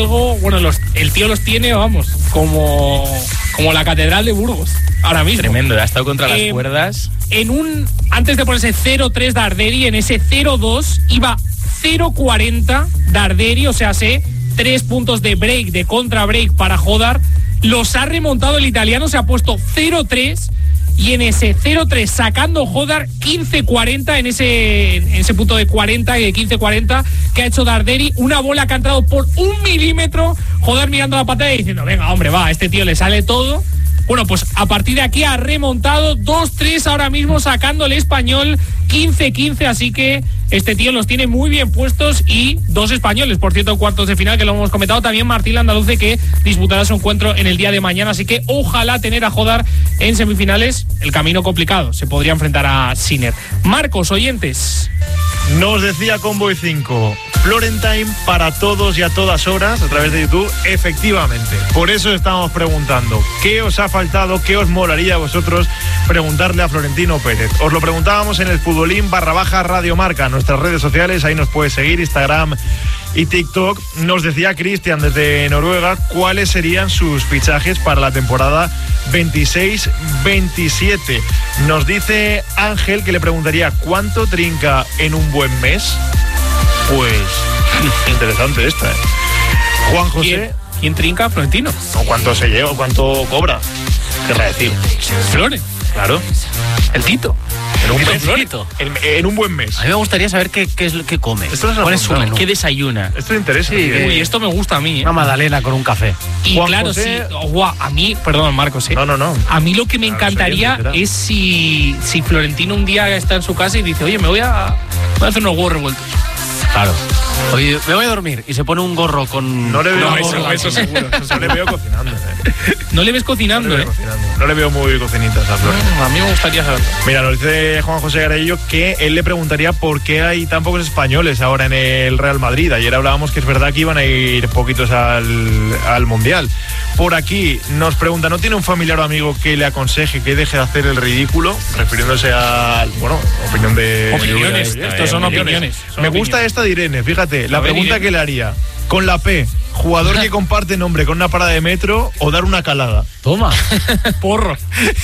algo, bueno, el tío los tiene, vamos, como la Catedral de Burgos, ahora mismo. Tremendo, ha estado contra las cuerdas. Antes de ponerse 0-3 Darderi, en ese 0-2 iba 0-40 Darderi, o sea, 3 puntos de break, de contra break para Hodar. Los ha remontado el italiano, se ha puesto 0-3 y en ese 0-3 sacando Hodar 15-40 en ese punto de 40 y de 15-40 que ha hecho Darderi, una bola que ha entrado por 1 milímetro, Hodar mirando la pantalla y diciendo, venga hombre, va, a este tío le sale todo. Bueno, pues a partir de aquí ha remontado 2-3 ahora mismo, sacando el español 15-15, así que este tío los tiene muy bien puestos. Y 2 españoles, por cierto, cuartos de final, que lo hemos comentado, también Martín Landaluce, que disputará su encuentro en el día de mañana, así que ojalá tener a Hodar en semifinales. El camino complicado, se podría enfrentar a Sinner. Marcos, oyentes. Nos decía Convoy 5, Florentine para todos y a todas horas a través de YouTube. Efectivamente, por eso estamos preguntando qué os ha faltado, qué os molaría a vosotros preguntarle a Florentino Pérez. Os lo preguntábamos en el futbolín_Radio Marca, nuestras redes sociales, ahí nos puedes seguir, Instagram y TikTok. Nos decía Cristian desde Noruega cuáles serían sus fichajes para la temporada 26-27. Nos dice Ángel que le preguntaría ¿cuánto trinca en un buen mes? Pues interesante esta, ¿eh? Juan José. ¿Quién trinca? Florentino. No, ¿cuánto se lleva? ¿Cuánto cobra? Querrá decir. Flores. Claro. El Tito. En un mes. En un buen mes. A mí me gustaría saber qué es lo que come. ¿Cuál es su menú? ¿Qué desayuna? Esto interesa. Sí, uy, esto me gusta a mí, ¿eh? Una magdalena con un café. Y Juan claro, José... sí. A mí, perdón, Marcos, ¿eh? No. A mí lo que me encantaría es si Florentino un día está en su casa y dice, oye, me voy a hacer unos huevos revueltos. Claro. Oye, me voy a dormir y se pone un gorro con... No le veo eso seguro. No le veo cocinando, No le ves cocinando, No le veo muy cocinitas a Flor. A mí me gustaría saberlo. Mira, nos dice Juan José Garello que él le preguntaría por qué hay tan pocos españoles ahora en el Real Madrid. Ayer hablábamos que es verdad que iban a ir poquitos al Mundial. Por aquí nos pregunta, ¿no tiene un familiar o amigo que le aconseje que deje de hacer el ridículo? Refiriéndose a, opinión de... Opiniones. Estos son opiniones. Me gusta esta de Irene, fíjate, la pregunta que le haría. Con la P, jugador que comparte nombre con una parada de metro o dar una calada. Toma. Porro.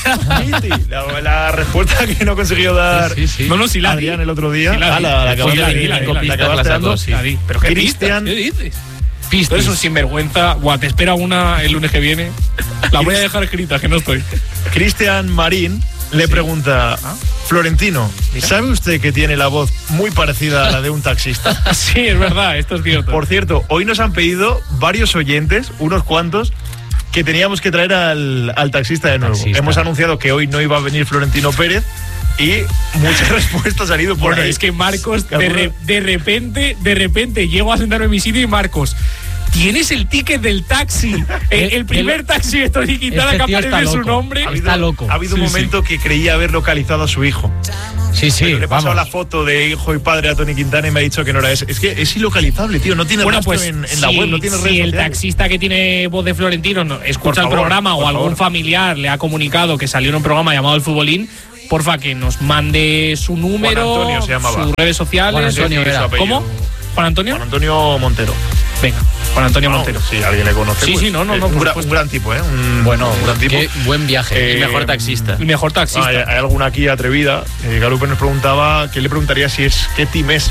La respuesta que no consiguió dar si la Adrián el otro día. La acabaste dando. Pero ¿qué Cristian. ¿Qué dices? Tú eres un sinvergüenza. Te espera una el lunes que viene. La voy a dejar escrita, que no estoy. Cristian Marín le pregunta... Florentino, ¿sabe usted que tiene la voz muy parecida a la de un taxista? Sí, es verdad, esto es cierto. Por cierto, hoy nos han pedido varios oyentes, unos cuantos, que teníamos que traer al taxista de nuevo. Hemos anunciado que hoy no iba a venir Florentino Pérez y muchas respuestas han ido por ahí. Es que Marcos, de repente llego a sentarme en mi sitio y Marcos... ¿Tienes el ticket del taxi? El primer taxi de Tony Quintana que aparece su nombre. Está loco. Ha habido un momento que creía haber localizado a su hijo. Sí. Pero le he pasado la foto de hijo y padre a Tony Quintana y me ha dicho que no era ese. Es que es ilocalizable, tío. No tiene rastro en la web, no tiene redes Si el sociales. Taxista que tiene voz de Florentino escucha el programa o algún familiar le ha comunicado que salió en un programa llamado El Futbolín, porfa, que nos mande su número, Juan Antonio se llamaba. sus redes sociales. Juan Antonio era. ¿Cómo? ¿Juan Antonio? Juan Antonio Montero. Venga, Juan Antonio Montero. Si alguien le conoce. Sí, pues, sí, no. Un gran tipo, ¿eh? Un gran tipo. Qué buen viaje. El mejor taxista. El mejor taxista. Hay alguna aquí atrevida. Galupe nos preguntaba, ¿qué le preguntaría si es qué team es?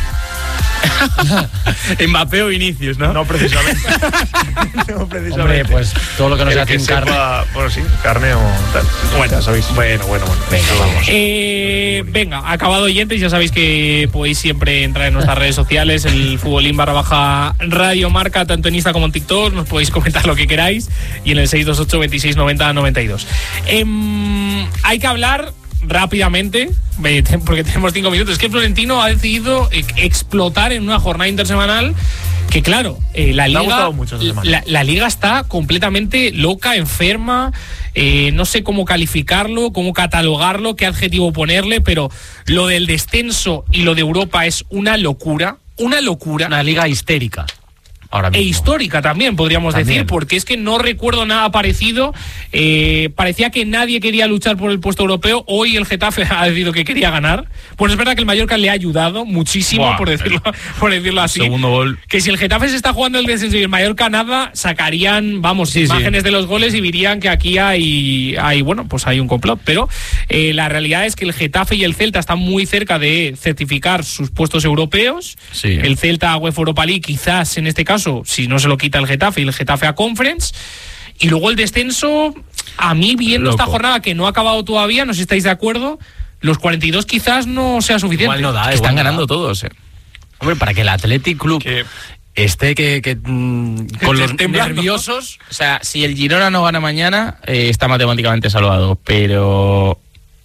Mbappé o Vinicius, ¿no? No precisamente. Hombre, pues todo lo que no sea sin carne. Bueno, sí, carne o tal. Bueno, ya sabéis. Bueno. Venga, vamos. Venga, acabado oyentes, ya sabéis que podéis siempre entrar en nuestras redes sociales, el futbolín_Radio Marca, tanto en Insta como en TikTok, nos podéis comentar lo que queráis, y en el 628 26 90 92. Hay que hablar rápidamente, porque tenemos 5 minutos. Es que Florentino ha decidido explotar en una jornada intersemanal que, claro, la liga está completamente loca, enferma. No sé cómo calificarlo, cómo catalogarlo, qué adjetivo ponerle, pero lo del descenso y lo de Europa es una locura. Una liga histérica. ahora mismo. E histórica también, podríamos decir, porque es que no recuerdo nada parecido. Parecía que nadie quería luchar por el puesto europeo. Hoy el Getafe ha decidido que quería ganar. Pues es verdad que el Mallorca le ha ayudado muchísimo, por decirlo así. Segundo gol. Que si el Getafe se está jugando el descenso y el Mallorca nada, sacarían, imágenes de los goles y dirían que aquí hay un complot. Pero la realidad es que el Getafe y el Celta están muy cerca de certificar sus puestos europeos. Sí. El Celta a UEFA Europa League, quizás en este caso, si no se lo quita el Getafe, y el Getafe a Conference. Y luego el descenso, a mí viendo esta jornada que no ha acabado todavía, no sé si estáis de acuerdo, los 42 quizás no sea suficiente. Igual no da, están ganando todos. Hombre, para que el Athletic Club esté con los nerviosos, o sea, si el Girona no gana mañana, está matemáticamente salvado, pero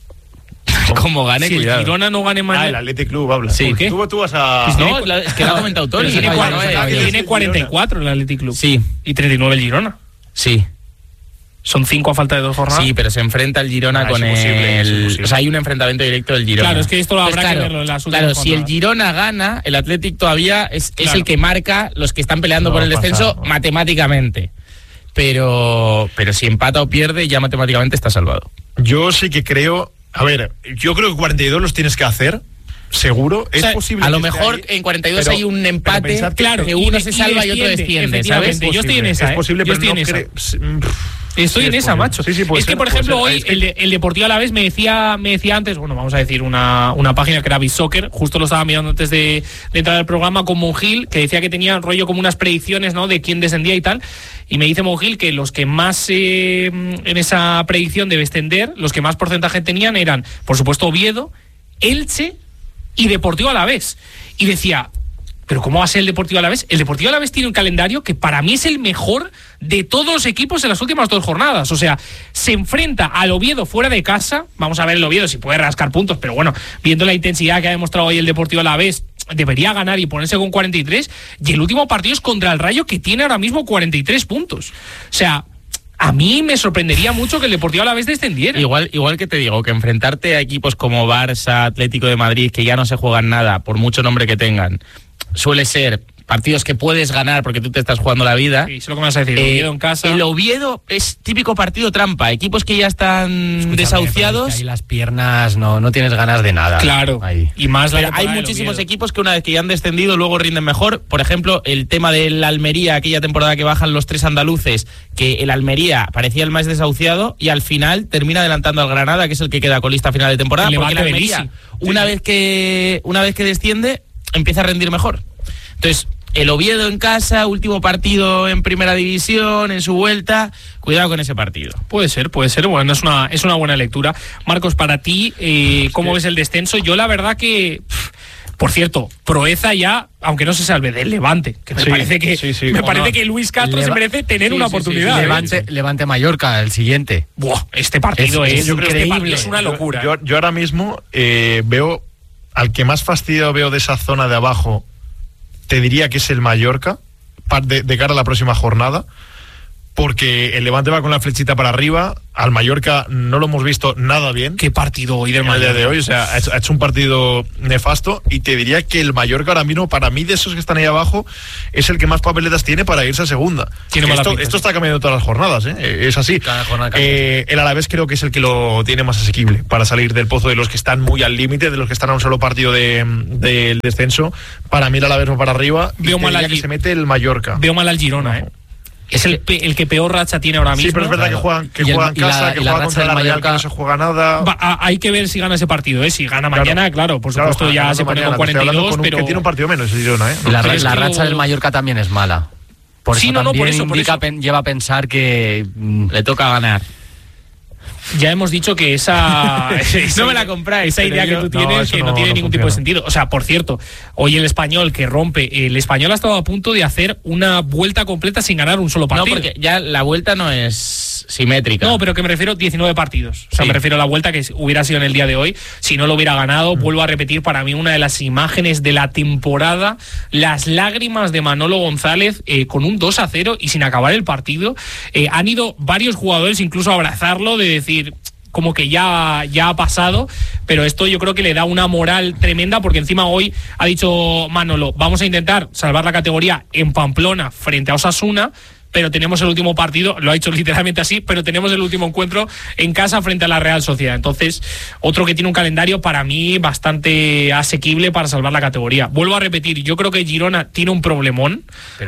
como gane, si cuidado. Si el Girona no gane mañana... el Athletic Club habla. Sí. ¿Por qué? Tú vas a... No, es que lo ha comentado Tony. Tiene 44 el Athletic Club. Sí. Y 39 el Girona. Sí. Son 5 a falta de 2 jornadas. Sí, pero se enfrenta el Girona con el... O sea, hay un enfrentamiento directo del Girona. Claro, es que esto lo habrá que verlo en las últimas jornadas. Si el Girona gana, el Athletic todavía es el que marca los que están peleando por el descenso matemáticamente. Pero si empata o pierde, ya matemáticamente está salvado. Yo sí que creo... A ver, yo creo que 42 los tienes que hacer, seguro. Es posible. A lo mejor en 42 hay un empate, claro, que uno se salva y otro desciende, ¿sabes? Yo estoy en esa. Es posible, yo pero estoy no Estoy en esa, macho. Sí, es que, por ejemplo, hoy el Deportivo Alavés me decía antes, vamos a decir una página que era BizSoccer, justo lo estaba mirando antes de entrar al programa, con Monjil, que decía que tenía rollo como unas predicciones, ¿no?, de quién descendía y tal. Y me dice Monjil que los que más en esa predicción de descender, los que más porcentaje tenían eran, por supuesto, Oviedo, Elche y Deportivo Alavés. Y decía... ¿Pero cómo va a ser el Deportivo Alavés? El Deportivo Alavés tiene un calendario que para mí es el mejor de todos los equipos en las últimas 2 jornadas. O sea, se enfrenta al Oviedo fuera de casa. Vamos a ver el Oviedo si puede rascar puntos, pero bueno, viendo la intensidad que ha demostrado hoy el Deportivo Alavés, debería ganar y ponerse con 43. Y el último partido es contra el Rayo, que tiene ahora mismo 43 puntos. O sea... A mí me sorprendería mucho que el Deportivo Alavés descendiera. Igual que te digo, que enfrentarte a equipos como Barça, Atlético de Madrid, que ya no se juegan nada, por mucho nombre que tengan, suele ser partidos que puedes ganar porque tú te estás jugando la vida. Sí, es lo que me vas a decir. Oviedo en casa. El Oviedo es típico partido trampa. Equipos que ya están desahuciados. Ahí las piernas no tienes ganas de nada. Claro. Ahí. Y más pero hay muchísimos equipos que una vez que ya han descendido luego rinden mejor. Por ejemplo, el tema del Almería, aquella temporada que bajan los 3 andaluces, que el Almería parecía el más desahuciado y al final termina adelantando al Granada, que es el que queda colista final de temporada. Porque el Almería, una vez que desciende, empieza a rendir mejor. Entonces, el Oviedo en casa, último partido en primera división, en su vuelta, cuidado con ese partido. Puede ser, bueno, es una buena lectura. Marcos, para ti, ¿cómo ves el descenso? Yo la verdad que... Por cierto, proeza ya, aunque no se salve, del Levante, que me parece que Luis Castro se merece tener una oportunidad. Levante Mallorca, el siguiente. Buah, este partido es increíble. Es una locura. Yo ahora mismo veo al que más fastidiado veo de esa zona de abajo, te diría que es el Mallorca, de cara a la próxima jornada, porque el Levante va con la flechita para arriba, al Mallorca no lo hemos visto nada bien. ¿Qué partido hoy del Mallorca? El día de hoy, o sea, ha hecho un partido nefasto, y te diría que el Mallorca ahora mismo, para mí, de esos que están ahí abajo, es el que más papeletas tiene para irse a segunda. Esto está cambiando todas las jornadas, es así. El Alavés creo que es el que lo tiene más asequible para salir del pozo de los que están muy al límite, de los que están a un solo partido del descenso. Para mí el Alavés va para arriba, y que se mete el Mallorca. Veo mal al Girona, Es el que peor racha tiene ahora mismo. Sí, pero es verdad que juegan en casa, que juega contra el Mallorca, que no se juega nada. Hay que ver si gana ese partido, Si gana mañana, claro, por supuesto ya se pone con 42, pero... que tiene un partido menos, el Girona, La racha del Mallorca también es mala. Por eso también lleva a pensar que le toca ganar. Ya hemos dicho que esa no me la compráis. Esa idea que tú tienes no tiene ningún tipo de sentido. O sea, por cierto, hoy el Español que rompe, el Español ha estado a punto de hacer una vuelta completa sin ganar un solo partido. No, porque ya la vuelta no es simétrica. No, pero que me refiero a 19 partidos. O sea, me refiero a la vuelta que hubiera sido en el día de hoy. Si no lo hubiera ganado, vuelvo a repetir, para mí una de las imágenes de la temporada, las lágrimas de Manolo González con un 2-0 y sin acabar el partido. Han ido varios jugadores incluso a abrazarlo, de decir... como que ya ha pasado, pero esto yo creo que le da una moral tremenda, porque encima hoy ha dicho Manolo, vamos a intentar salvar la categoría en Pamplona frente a Osasuna, pero tenemos el último partido, lo ha hecho literalmente así, pero tenemos el último encuentro en casa frente a la Real Sociedad. Entonces, otro que tiene un calendario para mí bastante asequible para salvar la categoría. Vuelvo a repetir, yo creo que Girona tiene un problemón,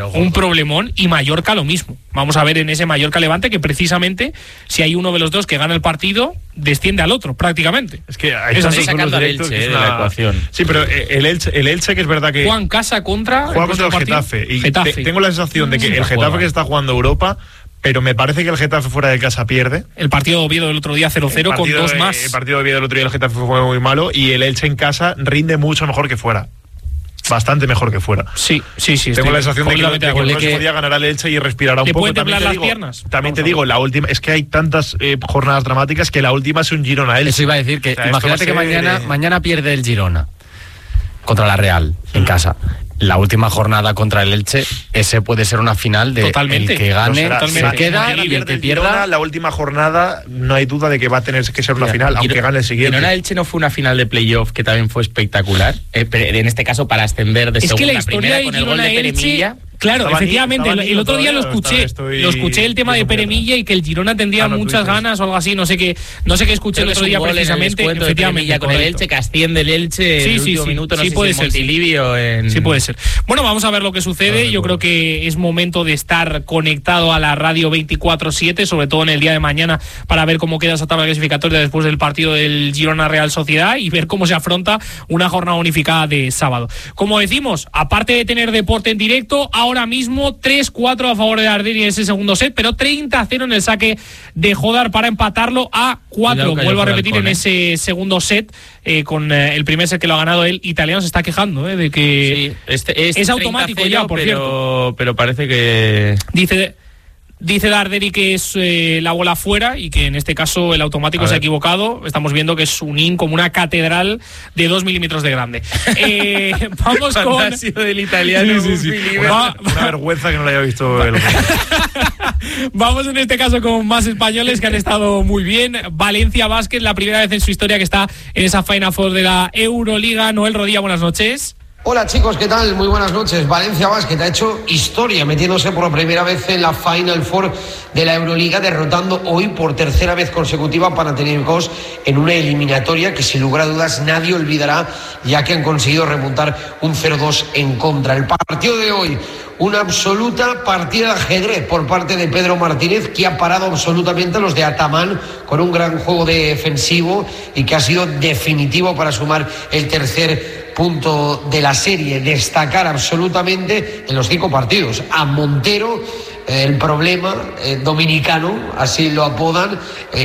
y Mallorca lo mismo. Vamos a ver en ese Mallorca-Levante que precisamente si hay uno de los dos que gana el partido, desciende al otro prácticamente. Es que ahí está sacando al Elche de la ecuación. Sí, pero el Elche que es verdad que juega en casa contra el Getafe. Y tengo la sensación de que el Getafe que está jugando Europa, pero me parece que el Getafe fuera de casa pierde. El partido de Oviedo del otro día 0-0 con 2 más. El partido de Oviedo del otro día el Getafe fue muy malo y el Elche en casa rinde mucho mejor que fuera. Bastante mejor que fuera. Sí. Tengo la sensación de que el próximo día ganará el Elche y respirará un poco. ¿Te pueden temblar las piernas? También te digo, la última, es que hay tantas jornadas dramáticas que la última es un Girona-Elche. Eso iba a decir, que imagínate que mañana pierde el Girona contra la Real en casa. La última jornada contra el Elche, ese puede ser una final de totalmente. El que gane se queda y el que pierda. La última jornada no hay duda de que va a tener que ser una final, aunque gane el siguiente. Girona-Elche no fue una final de playoff que también fue espectacular, en este caso para ascender de segunda a primera con el gol de Pere Milla. Claro, efectivamente, el otro día lo escuché el tema de Pere Milla y que el Girona tendría muchas ganas o algo así, no sé qué escuché el otro día precisamente. Efectivamente, con el Elche, que asciende el Elche en el último minuto, no sé si en Montilivi. Sí puede ser. Bueno, vamos a ver lo que sucede. Yo creo que es momento de estar conectado a la radio 24/7, sobre todo en el día de mañana, para ver cómo queda esa tabla clasificatoria después del partido del Girona Real Sociedad y ver cómo se afronta una jornada unificada de sábado. Como decimos, aparte de tener deporte en directo, ahora mismo 3-4 a favor de Arderi en ese segundo set, pero 30-0 en el saque de Jodar para empatarlo a 4. Vuelvo a repetir en ese segundo set, con el primer set que lo ha ganado el italiano. Se está quejando de que es automático ya, por cierto. Pero parece que... Dice Darderi que es la bola fuera y que en este caso el automático se ha equivocado. Estamos viendo que es un in como una catedral de 2 milímetros de grande. Vamos con... del italiano. Sí. Una vergüenza que no lo haya visto el Vamos en este caso con más españoles que han estado muy bien. Valencia Basket, la primera vez en su historia que está en esa Final Four de la Euroliga. Noel Rodilla, buenas noches. Hola chicos, ¿qué tal? Muy buenas noches. Valencia Basket ha hecho historia metiéndose por primera vez en la Final Four de la Euroliga, derrotando hoy por tercera vez consecutiva a Panathinaikos en una eliminatoria que sin lugar a dudas nadie olvidará, ya que han conseguido remontar un 0-2 en contra. El partido de hoy, una absoluta partida de ajedrez por parte de Pedro Martínez, que ha parado absolutamente a los de Ataman con un gran juego defensivo y que ha sido definitivo para sumar el tercer punto de la serie. Destacar absolutamente en los 5 partidos a Montero, el problema dominicano, así lo apodan,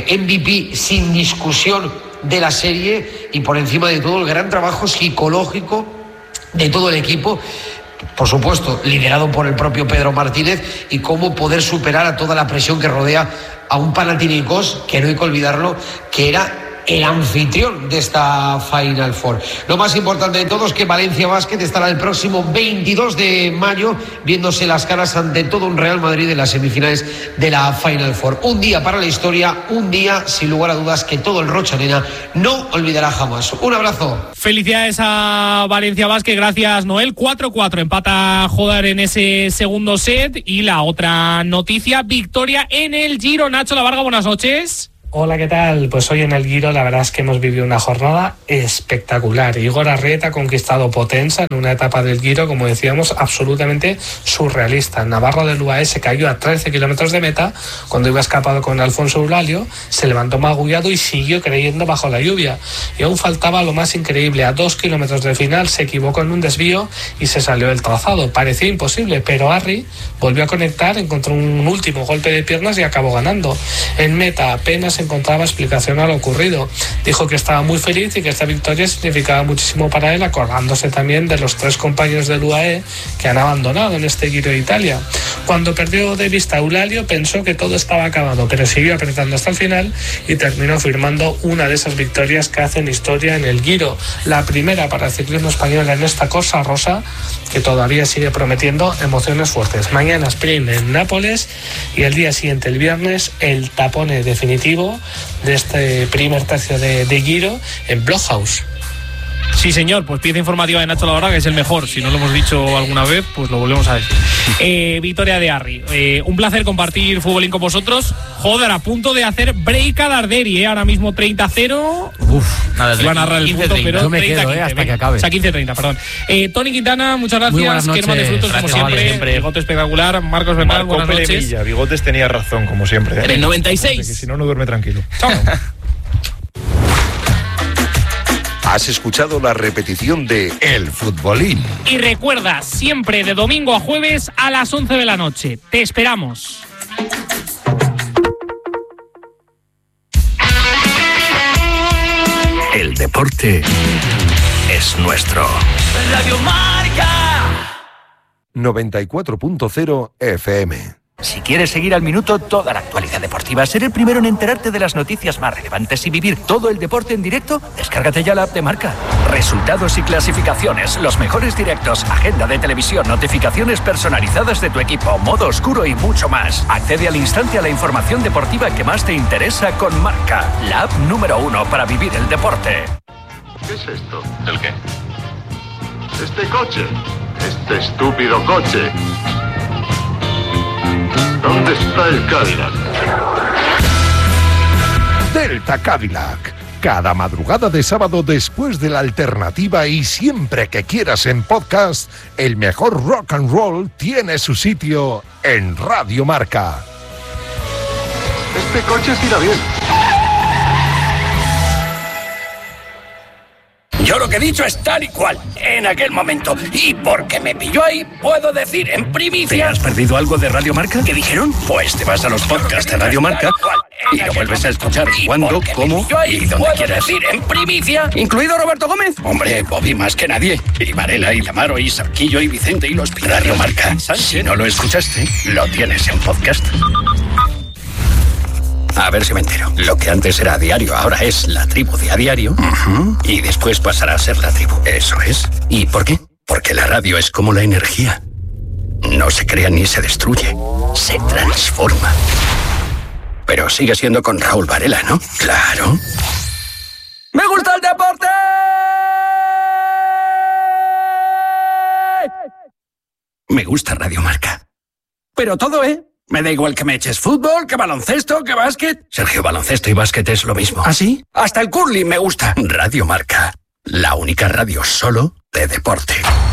MVP sin discusión de la serie, y por encima de todo el gran trabajo psicológico de todo el equipo, por supuesto liderado por el propio Pedro Martínez, y cómo poder superar a toda la presión que rodea a un Panathinaikos que no hay que olvidarlo, que era el anfitrión de esta Final Four. Lo más importante de todo es que Valencia Basket estará el próximo 22 de mayo viéndose las caras ante todo un Real Madrid en las semifinales de la Final Four. Un día para la historia, un día sin lugar a dudas que todo el Rocha Arena no olvidará jamás. Un abrazo. Felicidades a Valencia Basket, gracias Noel. 4-4 empata Jodar en ese segundo set. Y la otra noticia, victoria en el Giro. Nacho La Varga, buenas noches. Hola, ¿qué tal? Pues hoy en el Giro la verdad es que hemos vivido una jornada espectacular. Igor Arrieta ha conquistado Potenza en una etapa del Giro, como decíamos, absolutamente surrealista. Navarro del UAE se cayó a 13 kilómetros de meta cuando iba escapado con Alfonso Eulalio, se levantó magullado y siguió creyendo bajo la lluvia. Y aún faltaba lo más increíble, a 2 kilómetros del final se equivocó en un desvío y se salió del trazado. Parecía imposible, pero Arri volvió a conectar, encontró un último golpe de piernas y acabó ganando. En meta apenas encontraba explicación a lo ocurrido. Dijo que estaba muy feliz y que esta victoria significaba muchísimo para él, acordándose también de los 3 compañeros del UAE que han abandonado en este Giro de Italia. Cuando perdió de vista a Eulalio pensó que todo estaba acabado, pero siguió apretando hasta el final y terminó firmando una de esas victorias que hacen historia en el Giro, la primera para el ciclismo español en esta Corsa Rosa, que todavía sigue prometiendo emociones fuertes. Mañana sprint en Nápoles y el día siguiente, el viernes, el tapone definitivo definitivo de este primer tercio de Giro en Bloghouse. Sí, señor, pues pieza informativa de Nacho Labarra, que es el mejor. Si no lo hemos dicho alguna vez, pues lo volvemos a decir. Victoria de Arri. Un placer compartir Futbolín con vosotros. Joder, a punto de hacer break a Darderi, ahora mismo 30-0. Nada, iba a narrar el punto, pero yo me quedo, 30-15, hasta que acabe. O sea, 15-30, perdón. Tony Quintana, muchas Muy gracias. buenas noches. Kerman de Frutos, Gracias, como vale, siempre. Bigote espectacular. Marcos Bernal, buenas noches. Villa. Bigotes tenía razón, como siempre. En el 96. Que si no duerme tranquilo. Chao. Has escuchado la repetición de El Futbolín. Y recuerda, siempre de domingo a jueves a las 11 de la noche. Te esperamos. El deporte es nuestro. Radio Marca. 94.0 FM. Si quieres seguir al minuto toda la actualidad deportiva, ser el primero en enterarte de las noticias más relevantes y vivir todo el deporte en directo, descárgate ya la app de Marca. Resultados y clasificaciones, los mejores directos, agenda de televisión, notificaciones personalizadas de tu equipo, modo oscuro y mucho más. Accede al instante a la información deportiva que más te interesa con Marca, la app número 1 para vivir el deporte. ¿Qué es esto? ¿El qué? Este coche. Este estúpido coche. ¿Dónde está el Cadillac? Delta Cadillac. Cada madrugada de sábado después de la alternativa y siempre que quieras en podcast, el mejor rock and roll tiene su sitio en Radio Marca. Este coche sí irá bien. Yo lo que he dicho es tal y cual, en aquel momento. Y porque me pilló ahí, puedo decir en primicia... ¿Te has perdido algo de Radio Marca? ¿Qué dijeron? Pues te vas a los podcasts de Radio Marca y lo vuelves a escuchar cuando, cómo y donde quieras. Decir en primicia, incluido Roberto Gómez. Hombre, Bobby más que nadie. Y Varela, y Lamaro, y Sarquillo, y Vicente, y los Radio Marca. Si no lo escuchaste, lo tienes en podcast. A ver si me entero. Lo que antes era diario, ahora es La Tribu de a diario. Y después pasará a ser La Tribu. Eso es. ¿Y por qué? Porque la radio es como la energía. No se crea ni se destruye. Se transforma. Pero sigue siendo con Raúl Varela, ¿no? Claro. ¡Me gusta el deporte! Me gusta Radio Marca. Pero todo, ¿eh? Me da igual que me eches fútbol, que baloncesto, que básquet. Sergio, baloncesto y básquet es lo mismo. ¿Ah, sí? Hasta el curling me gusta. Radio Marca. La única radio solo de deporte.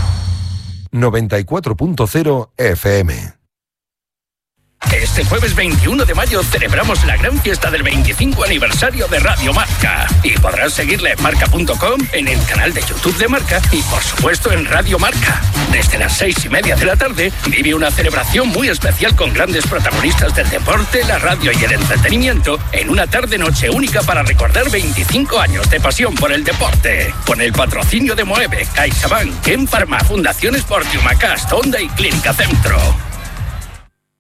94.0 FM. Este jueves 21 de mayo celebramos la gran fiesta del 25 aniversario de Radio Marca. Y podrás seguirla en marca.com, en el canal de YouTube de Marca y, por supuesto, en Radio Marca. Desde las 6:30 de la tarde vive una celebración muy especial con grandes protagonistas del deporte, la radio y el entretenimiento en una tarde-noche única para recordar 25 años de pasión por el deporte. Con el patrocinio de Moeve, CaixaBank, Ken Pharma, Fundación Sport, Humacast, Honda y Clínica Centro.